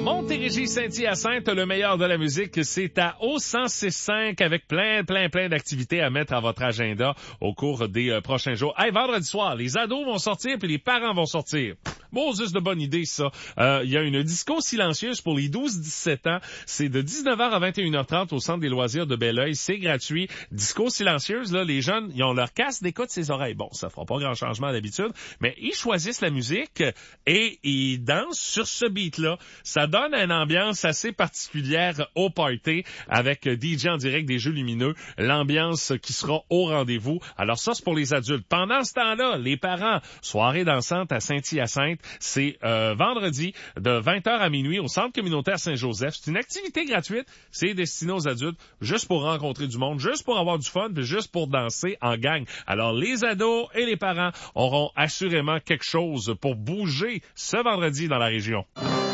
Montérégie Saint-Hyacinthe, le meilleur de la musique, c'est à O1065 avec plein d'activités à mettre à votre agenda au cours des prochains jours. Hey, vendredi soir, les ados vont sortir puis les parents vont sortir. Moses, de bonne idée, ça. Il y a une disco silencieuse pour les 12-17 ans. C'est de 19h à 21h30 au Centre des loisirs de Belleuil. C'est gratuit. Disco silencieuse, là, les jeunes, ils ont leur casque d'écoute ses oreilles. Bon, ça fera pas grand changement d'habitude, mais ils choisissent la musique et ils dansent sur ce beat-là. Ça donne une ambiance assez particulière au party avec DJ en direct des Jeux Lumineux. L'ambiance qui sera au rendez-vous. Alors ça, c'est pour les adultes. Pendant ce temps-là, les parents, soirée dansante à Saint-Hyacinthe. C'est vendredi de 20h à minuit au Centre communautaire Saint-Joseph. C'est une activité gratuite. C'est destiné aux adultes, juste pour rencontrer du monde, juste pour avoir du fun, puis juste pour danser en gang. Alors, les ados et les parents auront assurément quelque chose pour bouger ce vendredi dans la région.